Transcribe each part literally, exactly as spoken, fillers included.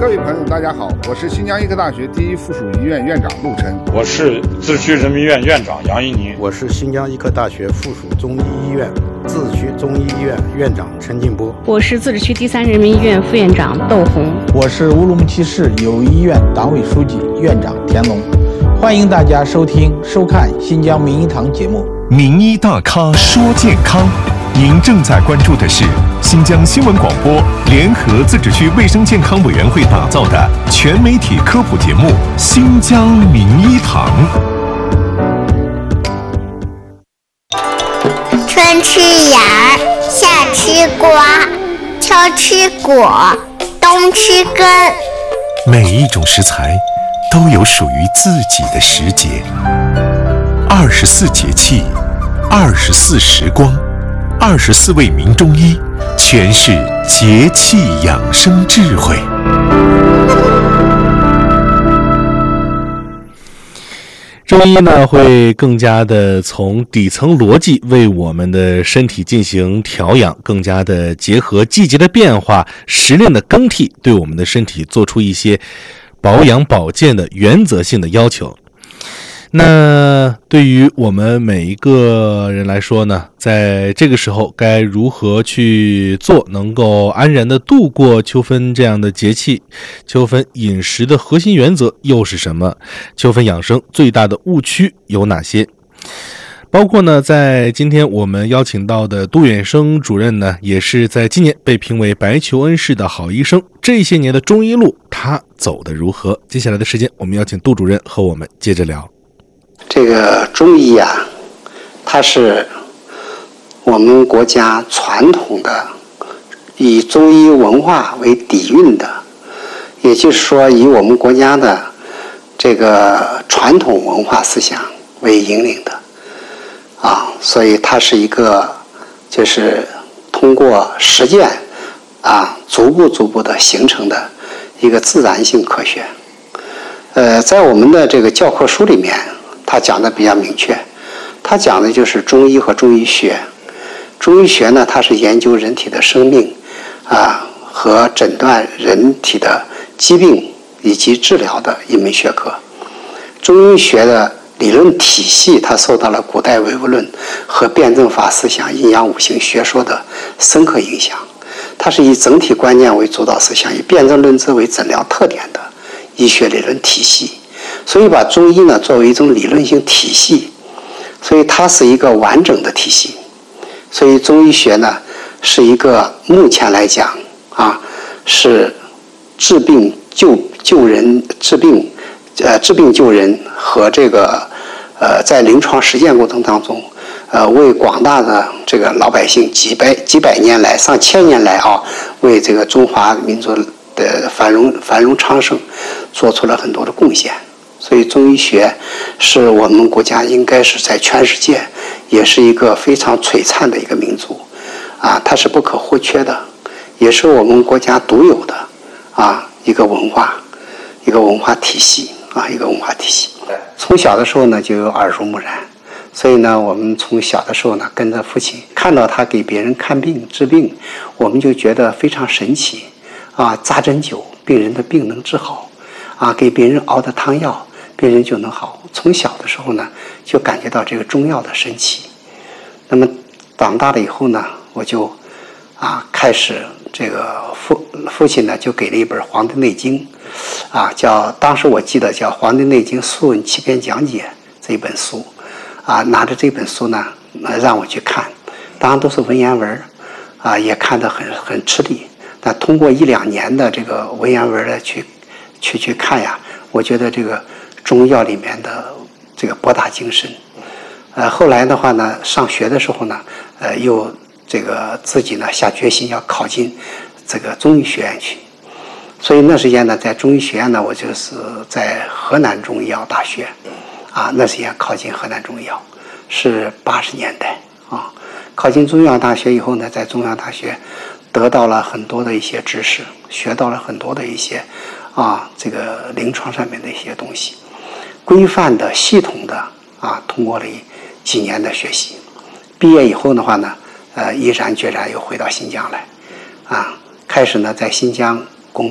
各位朋友大家好，我是新疆医科大学第一附属医院院长陆琛。 我是自治区人民医院院长杨一宁。 我是新疆医科大学附属中医医院自治区中医医院院长陈进波。 我是自治区第三人民医院副院长窦红。 我是乌鲁木齐市友谊医院党委书记院长田龙。欢迎大家收听收看新疆名医堂节目。 名医大咖说健康，您正在关注的是新疆新闻广播联合自治区卫生健康委员会打造的全媒体科普节目《新疆名医堂》。 春吃芽儿，夏吃瓜，秋吃果，冬吃根。 每一种食材都有属于自己的时节，二十四节气，二十四时光，二十四位名中医诠释节气养生智慧。 中医呢会更加的从底层逻辑为我们的身体进行调养，更加的结合季节的变化、时令的更替，对我们的身体做出一些保养保健的原则性的要求。那对于我们每一个人来说呢，在这个时候该如何去做，能够安然的度过秋分这样的节气？秋分饮食的核心原则又是什么？秋分养生最大的误区有哪些？包括呢，在今天我们邀请到的杜远生主任呢，也是在今年被评为白求恩市的好医生。这些年的中医路，他走得如何？接下来的时间，我们邀请杜主任和我们接着聊。 这个中医啊，它是我们国家传统的以中医文化为底蕴的，也就是说以我们国家的这个传统文化思想为引领的啊，所以它是一个就是通过实践啊，逐步逐步的形成的一个自然性科学。呃，在我们的这个教科书里面，他讲的比较明确，他讲的就是中医和中医学。中医学呢，它是研究人体的生命啊和诊断人体的疾病以及治疗的一门学科。中医学的理论体系，它受到了古代唯物论和辩证法思想、阴阳五行学说的深刻影响。它是以整体观念为主导思想，以辩证论治为诊疗特点的医学理论体系。所以把中医呢作为一种理论性体系，所以它是一个完整的体系。所以中医学呢是一个目前来讲啊是治病救救人治病呃治病救人和这个呃在临床实践过程当中呃为广大的这个老百姓几百几百年来上千年来啊为这个中华民族的繁荣繁荣昌盛做出了很多的贡献。所以中医学是我们国家应该是在全世界也是一个非常璀璨的一个民族啊，它是不可或缺的，也是我们国家独有的啊一个文化一个文化体系啊一个文化体系。从小的时候呢就有耳濡目染，所以呢我们从小的时候呢跟着父亲，看到他给别人看病治病，我们就觉得非常神奇啊，扎针灸病人的病能治好啊，给别人熬的汤药别人就能好。从小的时候呢就感觉到这个中药的神奇。那么长大了以后呢，我就啊开始这个父父亲呢就给了一本《黄帝内经》啊，叫当时我记得叫《黄帝内经素问七篇讲解》这一本书啊，拿着这本书呢让我去看，当然都是文言文啊，也看得很很吃力。但通过一两年的这个文言文的去去去看呀，我觉得这个中药里面的这个博大精深。呃，后来的话呢，上学的时候呢，呃，又这个自己呢下决心要考进这个中医学院去。所以那时间呢，在中医学院呢，我就是在河南中医药大学，啊，那时间考进河南中医药，是八十年代啊。考进中医药大学以后呢，在中医药大学得到了很多的一些知识，学到了很多的一些啊这个临床上面的一些东西，规范的、系统的啊，通过了几年的学习。毕业以后的话呢，呃，毅然决然又回到新疆来，啊，开始呢在新疆工作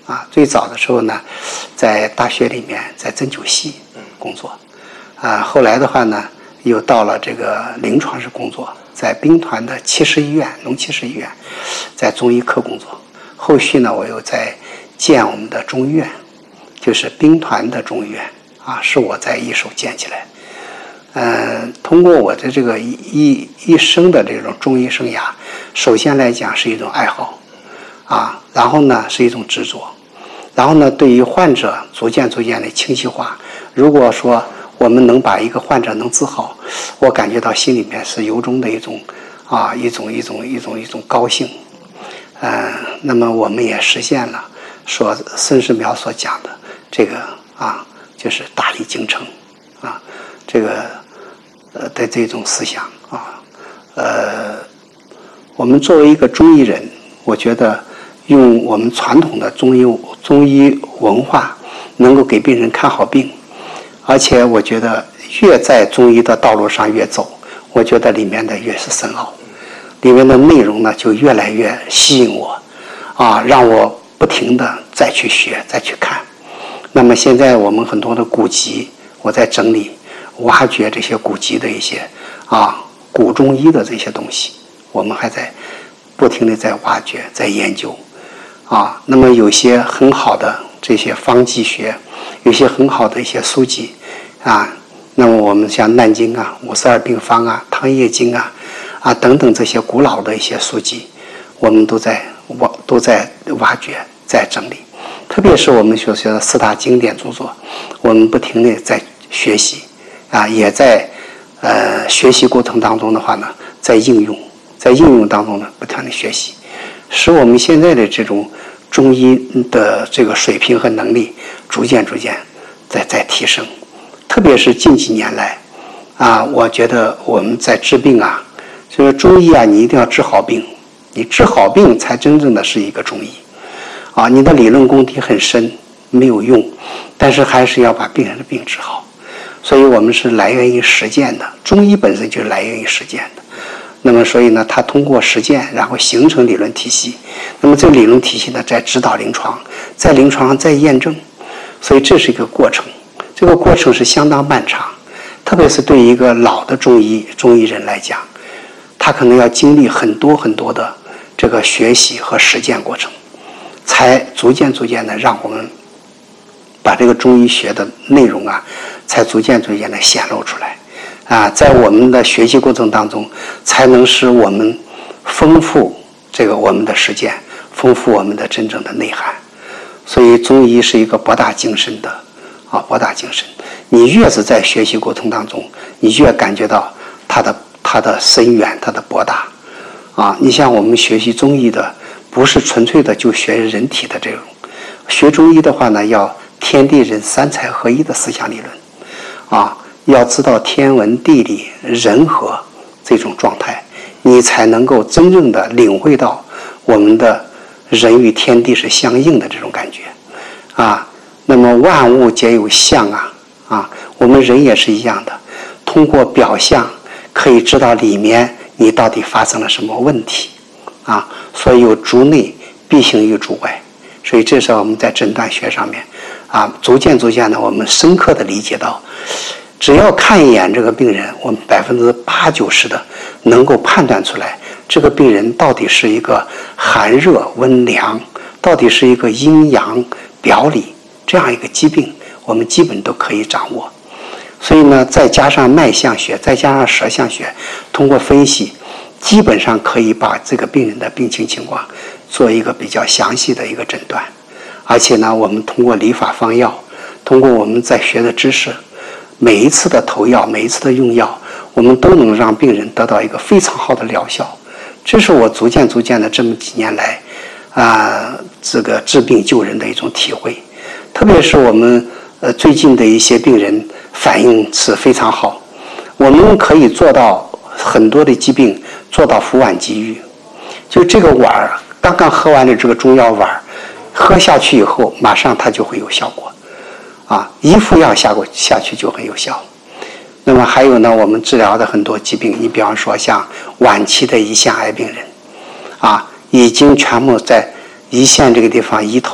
啊，最早的时候呢，在大学里面在针灸系工作，啊，后来的话呢，又到了这个临床室工作，在兵团的七十医院农七十医院，在中医科工作。后续呢，我又在建我们的中医院，就是兵团的中医院啊，是我在一手建起来。嗯，通过我的这个一一生的这种中医生涯，首先来讲是一种爱好，啊，然后呢是一种执着，然后呢对于患者逐渐逐渐的清晰化。如果说我们能把一个患者能治好，我感觉到心里面是由衷的一种啊一种一种一种一种高兴。嗯，那么我们也实现了说孙世苗所讲的这个啊，就是大力精诚啊，这个。呃的这种思想啊，呃，我们作为一个中医人，我觉得用我们传统的中医中医文化，能够给病人看好病，而且我觉得越在中医的道路上越走，我觉得里面的越是深奥，里面的内容呢就越来越吸引我，啊，让我不停的再去学再去看。那么现在我们很多的古籍，我在整理。挖掘这些古籍的一些啊古中医的这些东西，我们还在不停的在挖掘在研究啊。那么有些很好的这些方剂学，有些很好的一些书籍啊，那么我们像难经啊、五十二病方啊、汤液经啊啊等等这些古老的一些书籍，我们都在挖都在挖掘在整理。特别是我们所学的四大经典著作，我们不停的在学习。啊，也在呃学习过程当中的话呢，在应用，在应用当中呢，不停的学习，使我们现在的这种中医的这个水平和能力逐渐逐渐在在提升。特别是近几年来，啊，我觉得我们在治病啊，就是中医啊，你一定要治好病，你治好病才真正的是一个中医。啊，你的理论功底很深没有用，但是还是要把病人的病治好。所以我们是来源于实践的，中医本身就是来源于实践的。那么所以呢，它通过实践，然后形成理论体系。那么这个理论体系呢，在指导临床，在临床上再验证。所以这是一个过程，这个过程是相当漫长。特别是对于一个老的中医中医人来讲，他可能要经历很多很多的这个学习和实践过程，才逐渐逐渐的让我们把这个中医学的内容啊，才逐渐逐渐的显露出来，啊，在我们的学习过程当中，才能使我们丰富这个我们的实践，丰富我们的真正的内涵。所以中医是一个博大精深的，啊，博大精深。你越是在学习过程当中，你越感觉到它的它的深远，它的博大，啊，你像我们学习中医的，不是纯粹的就学人体的这种，学中医的话呢，要天地人三才合一的思想理论，啊，要知道天文地理人和这种状态，你才能够真正的领会到我们的人与天地是相应的这种感觉，啊，那么万物皆有相啊，啊，我们人也是一样的，通过表象可以知道里面你到底发生了什么问题，啊，所以有主内必行于主外，所以这是我们在诊断学上面。啊，逐渐逐渐的，我们深刻的理解到，只要看一眼这个病人，我们百分之八九十的能够判断出来，这个病人到底是一个寒热温凉，到底是一个阴阳表里这样一个疾病，我们基本都可以掌握。所以呢，再加上脉象学，再加上舌象学，通过分析，基本上可以把这个病人的病情情况做一个比较详细的一个诊断。而且呢，我们通过理法方药，通过我们在学的知识，每一次的投药，每一次的用药，我们都能让病人得到一个非常好的疗效。这是我逐渐逐渐的这么几年来，啊、呃，这个治病救人的一种体会。特别是我们呃最近的一些病人反应是非常好，我们可以做到很多的疾病做到扶缓急愈。就这个碗儿，刚刚喝完的这个中药碗儿。喝下去以后，马上它就会有效果，啊，一副药下过下去就很有效。那么还有呢，我们治疗的很多疾病，你比方说像晚期的胰腺癌病人，啊，已经全部在胰腺这个地方胰头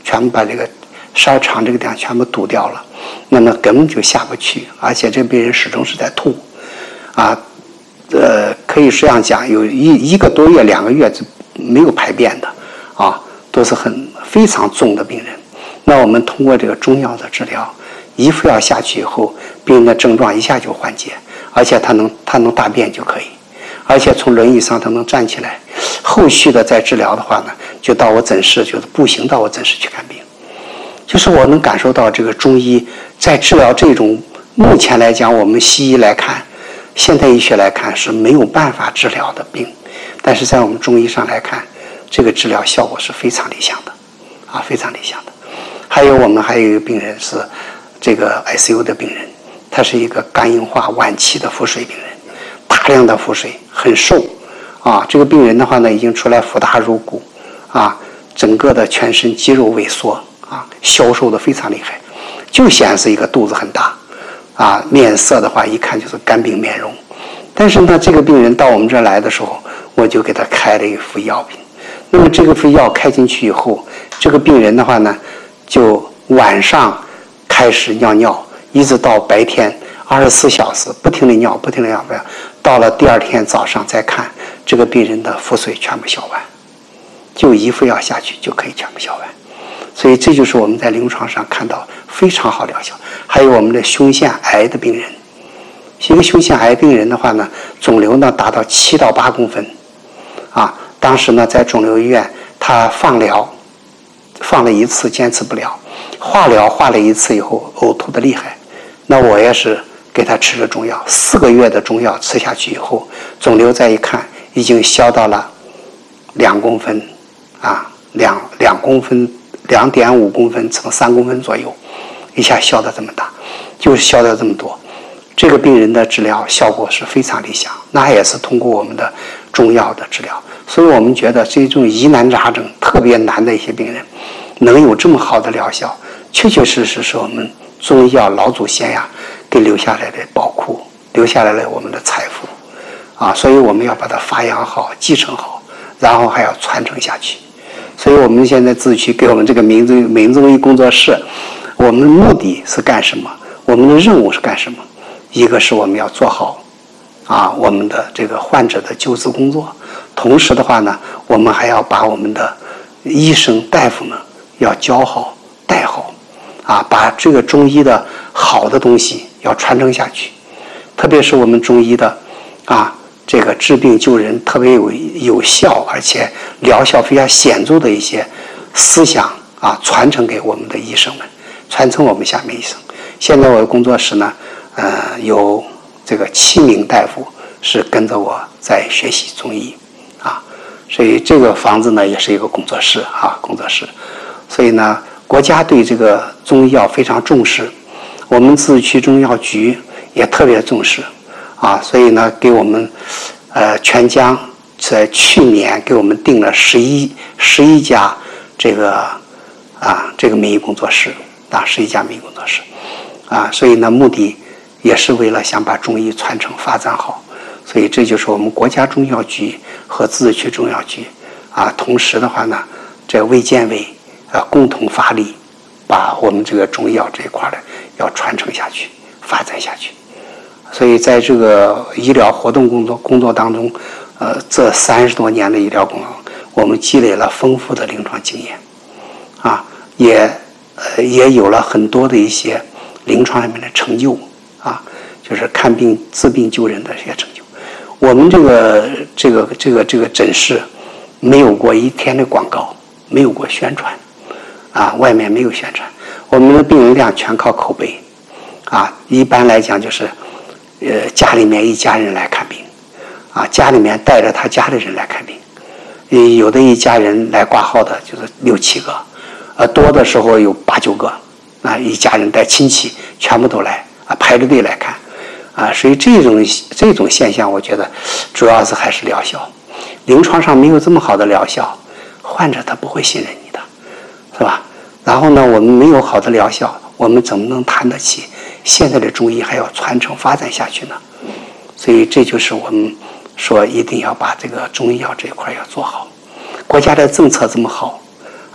全部把这个十二肠这个地方全部堵掉了，那么根本就下不去，而且这病人始终是在吐，啊，呃，可以这样讲，有一一个多月、两个月是没有排便的，啊，都是很非常重的病人。那我们通过这个中药的治疗，一副药下去以后，病人的症状一下就缓解，而且他能他能大便就可以，而且从轮椅上他能站起来。后续的再治疗的话呢，就到我诊室，就是步行到我诊室去看病。就是我能感受到这个中医在治疗这种目前来讲我们西医来看，现代医学来看是没有办法治疗的病，但是在我们中医上来看，这个治疗效果是非常理想的，啊，非常理想的。还有我们还有一个病人是这个 I C U 的病人，他是一个肝硬化晚期的腹水病人，大量的腹水，很瘦，啊，这个病人的话呢，已经出来腹大如鼓，啊，整个的全身肌肉萎缩，啊，消瘦的非常厉害，就显示一个肚子很大，啊，面色的话一看就是肝病面容。但是呢，这个病人到我们这儿来的时候，我就给他开了一副药品。那么这个副药开进去以后，这个病人的话呢，就晚上开始尿尿，一直到白天二十四小时不停的尿，不停的尿，到了第二天早上再看，这个病人的腹水全部消完，就一副药下去就可以全部消完。所以这就是我们在临床上看到非常好疗效。还有我们的胸腺癌的病人，一个胸腺癌病人的话呢，肿瘤呢达到七到八公分，啊，当时呢在肿瘤医院，他放疗，放了一次坚持不了，化疗化了一次以后呕吐的厉害，那我也是给他吃了中药，四个月的中药吃下去以后，肿瘤再一看已经消到了两公分，啊，两两公分。两点五公分乘三公分左右，一下消得这么大，就是消得这么多。这个病人的治疗效果是非常理想，那也是通过我们的中药的治疗。所以我们觉得这种疑难杂症特别难的一些病人，能有这么好的疗效，确确实实是我们中医药老祖先呀给留下来的宝库，留下来了我们的财富啊！所以我们要把它发扬好、继承好，然后还要传承下去。所以我们现在自衢给我们这个民中民中医工作室，我们的目的是干什么？我们的任务是干什么？一个是我们要做好啊我们的这个患者的救治工作，同时的话呢，我们还要把我们的医生大夫呢要教好带好，啊，把这个中医的好的东西要传承下去，特别是我们中医的啊。这个治病救人特别有有效，而且疗效非常显著的一些思想啊，传承给我们的医生们，传承我们下面医生。现在我的工作室呢，呃，有这个七名大夫是跟着我在学习中医啊，所以这个房子呢也是一个工作室啊，工作室。所以呢，国家对这个中医药非常重视，我们自衢中药局也特别重视。啊，所以呢，给我们，呃，全江在去年给我们定了十一十一家这个啊这个民医工作室啊，十一家民医工作室啊，所以呢，目的也是为了想把中医传承发展好，所以这就是我们国家中药局和自衢中药局啊，同时的话呢，这卫健委啊共同发力，把我们这个中医药这一块的要传承下去，发展下去。所以在这个医疗活动工作工作当中，呃，这三十多年的医疗工作，我们积累了丰富的临床经验，啊，也呃也有了很多的一些临床上面的成就，啊，就是看病治病救人的这些成就。我们这个这个这个这个诊室没有过一天的广告，没有过宣传，啊，外面没有宣传，我们的病人量全靠口碑，啊，一般来讲就是。呃，家里面一家人来看病，啊，家里面带着他家的人来看病，呃，有的一家人来挂号的就是六七个，呃，多的时候有八九个，啊，一家人带亲戚全部都来，啊，排着队来看，啊，所以这种这种现象，我觉得主要是还是疗效，临床上没有这么好的疗效，患者他不会信任你的，是吧？然后呢，我们没有好的疗效，我们怎么能谈得起现在的中医还要传承发展下去呢？所以这就是我们说一定要把这个中医药这一块要做好。国家的政策这么好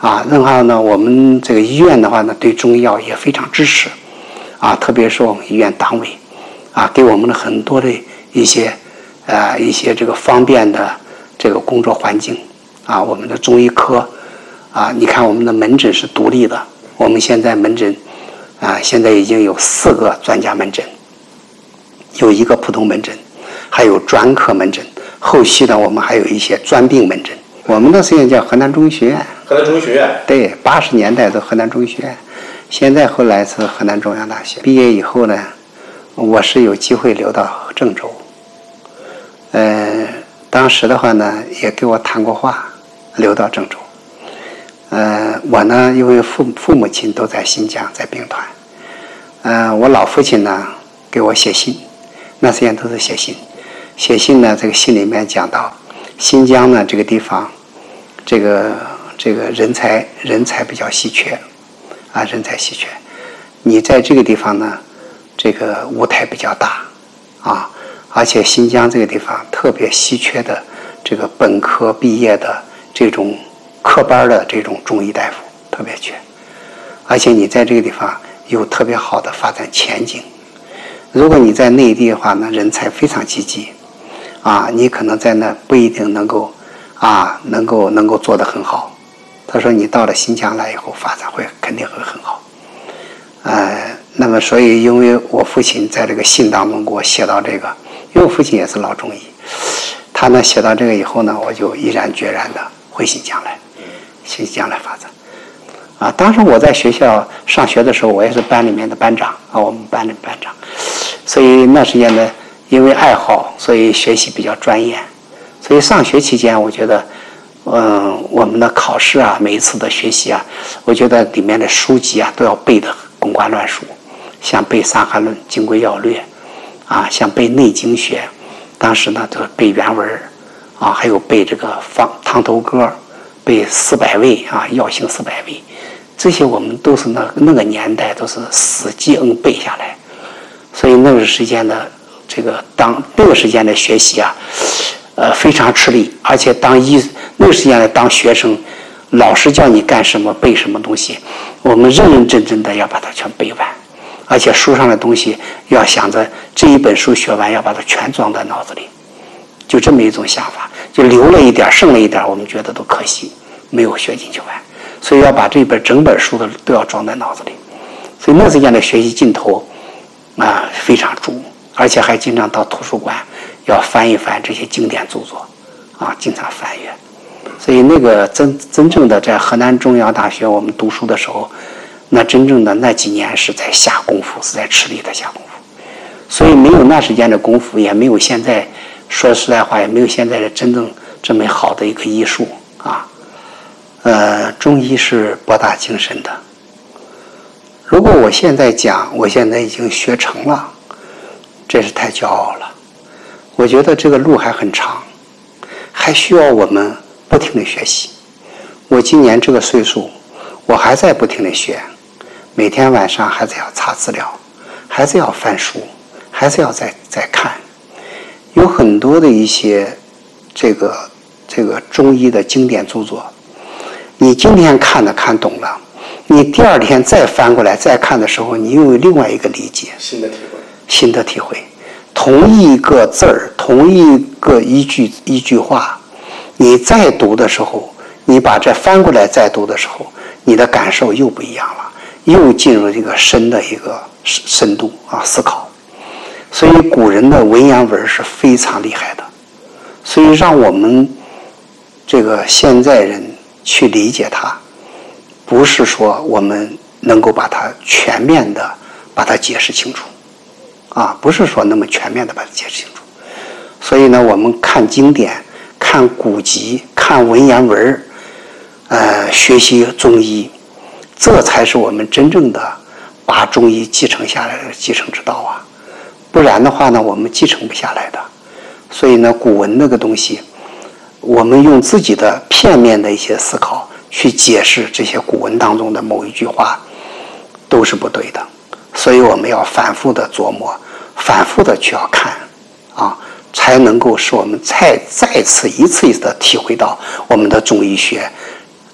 啊，然后呢，我们这个医院的话呢，对中医药也非常支持，啊，特别是我们医院党委，啊，给我们了很多的一些呃一些这个方便的这个工作环境，啊，我们的中医科，啊，你看我们的门诊是独立的，我们现在门诊，啊，现在已经有四个专家门诊，有一个普通门诊，还有专科门诊，后期呢，我们还有一些专病门诊。我们的实验叫河南中医学院。 河南中医学院。 对，八十年代的河南中医学院，现在后来是河南中央大学。毕业以后呢，我是有机会留到郑州。呃，当时的话呢，也给我谈过话，留到郑州。呃，我呢，因为父父母亲都在新疆，在兵团。呃，我老父亲呢，给我写信，那时间都是写信。写信呢，这个信里面讲到，新疆呢这个地方，这个这个人才人才比较稀缺，啊，人才稀缺。你在这个地方呢，这个舞台比较大，啊，而且新疆这个地方特别稀缺的这个本科毕业的这种科班的这种中医大夫特别缺，而且你在这个地方有特别好的发展前景。如果你在内地的话呢，人才非常济济。啊，你可能在那不一定能够，啊，能够能够做得很好。他说你到了新疆来以后，发展会肯定会很好。呃，那么所以因为我父亲在这个信当中给我写到这个，因为我父亲也是老中医，他呢写到这个以后呢，我就毅然决然的回新疆来，新疆来发展。啊，当时我在学校上学的时候，我也是班里面的班长啊，我们班的班长，所以那时间呢。因为爱好，所以学习比较专业，所以上学期间，我觉得，嗯，我们的考试啊，每一次的学习啊，我觉得里面的书籍啊都要背得滚瓜烂熟，像背《伤寒论》《金匮要略》，啊，像背《内经学》，当时呢都背原文，啊，还有背这个方汤头歌，背四百味啊，药性四百味，这些我们都是那那个年代都是死记硬背下来，所以那个时间的。这个当那个时间的学习啊，呃，非常吃力，而且当一那个时间的当学生，老师叫你干什么背什么东西，我们认认真真的要把它全背完，而且书上的东西要想着这一本书学完要把它全装在脑子里，就这么一种想法，就留了一点剩了一点，我们觉得都可惜，没有学进去完，所以要把这本整本书的都要装在脑子里，所以那时间的学习劲头啊、呃、非常足。而且还经常到图书馆要翻一翻这些经典著作，啊，经常翻阅。所以那个真真正的在河南中医大学我们读书的时候，那真正的那几年是在下功夫，是在吃力的下功夫。所以没有那时间的功夫，也没有现在，说实在话，也没有现在的真正这么好的一个医术啊。呃，中医是博大精深的。如果我现在讲，我现在已经学成了。这是太骄傲了，我觉得这个路还很长，还需要我们不停的学习。我今年这个岁数，我还在不停的学，每天晚上还是要查资料，还是要翻书，还是要再再看。有很多的一些这个这个中医的经典著作，你今天看的看懂了，你第二天再翻过来再看的时候，你又有另外一个理解， 新的体会。 新的体会，同一个字儿，同一个一句一句话，你再读的时候，你把这翻过来再读的时候，你的感受又不一样了，又进入这个深的一个深度啊思考。所以古人的文言文是非常厉害的，所以让我们这个现在人去理解它，不是说我们能够把它全面的把它解释清楚。啊，不是说那么全面的把它解释清楚，所以呢，我们看经典、看古籍、看文言文，呃，学习中医，这才是我们真正的把中医继承下来的继承之道啊！不然的话呢，我们继承不下来的。所以呢，古文那个东西，我们用自己的片面的一些思考去解释这些古文当中的某一句话，都是不对的。所以我们要反复的琢磨，反复的去要看，啊，才能够使我们再再次一次一次的体会到我们的中医学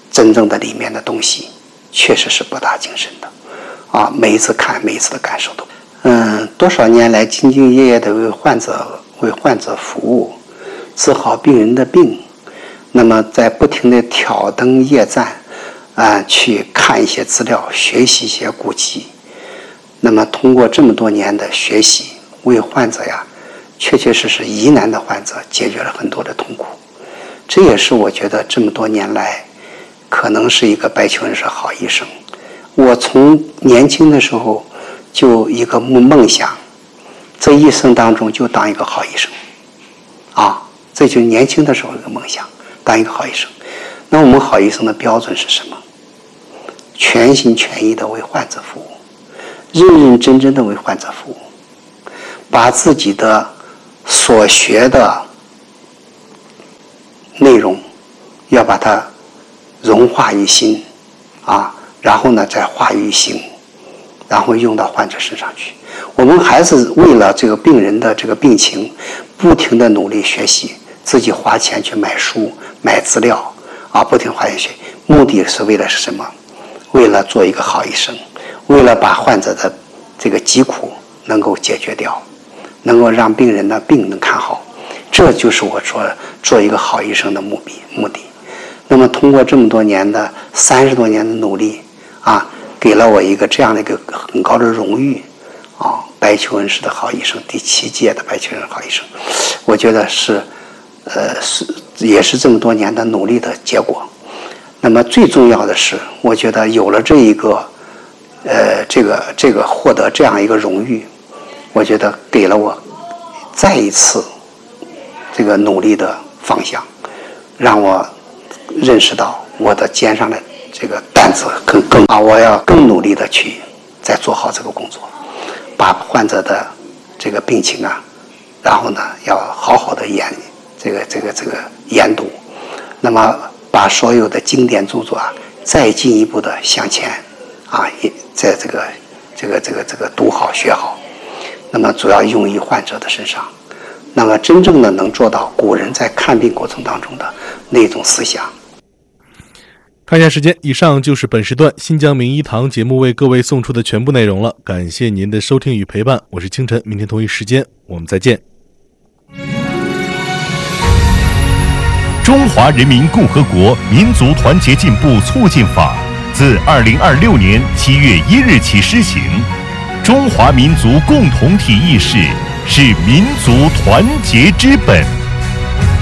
真正的里面的东西确实是博大精深的啊！每一次看，每一次的感受都，嗯，多少年来兢兢业业的为患者为患者服务，治好病人的病，那么在不停的挑灯夜战啊，去看一些资料，学习一些古籍，那么通过这么多年的学习，为患者呀，确确实实疑难的患者解决了很多的痛苦。这也是我觉得这么多年来，可能是一个白求恩是好医生。我从年轻的时候就一个梦想，这一生当中就当一个好医生，啊，这就是年轻的时候一个梦想，当一个好医生。那我们好医生的标准是什么？全心全意的为患者服务，认认真真的为患者服务，把自己的所学的内容要把它融化于心啊，然后呢再化于行，然后用到患者身上去。我们还是为了这个病人的这个病情不停的努力学习，自己花钱去买书买资料啊，不停花钱学，目的是为了是什么？为了做一个好医生，为了把患者的这个疾苦能够解决掉，能够让病人的病能看好，这就是我说做一个好医生的目的目的。那么通过这么多年的三十多年的努力啊，给了我一个这样的一个很高的荣誉啊，白求恩式的好医生，第七届的白求恩好医生，我觉得是呃是也是这么多年的努力的结果。那么最重要的是，我觉得有了这一个呃这个这个获得这样一个荣誉，我觉得给了我再一次这个努力的方向，让我认识到我的肩上的这个担子更更啊，我要更努力的去再做好这个工作，把患者的这个病情啊，然后呢要好好的研这个这个这个研读，那么把所有的经典著作啊再进一步的向前啊，也在这个这个这个这个读好学好，那么主要用于患者的身上，那么真正的能做到古人在看病过程当中的那种思想。 看一下时间，以上就是本时段新疆名医堂节目为各位送出的全部内容了，感谢您的收听与陪伴，我是清晨，明天同一时间我们再见。 中华人民共和国民族团结进步促进法自二零二六年七月一日起施行。中华民族共同体意识是民族团结之本。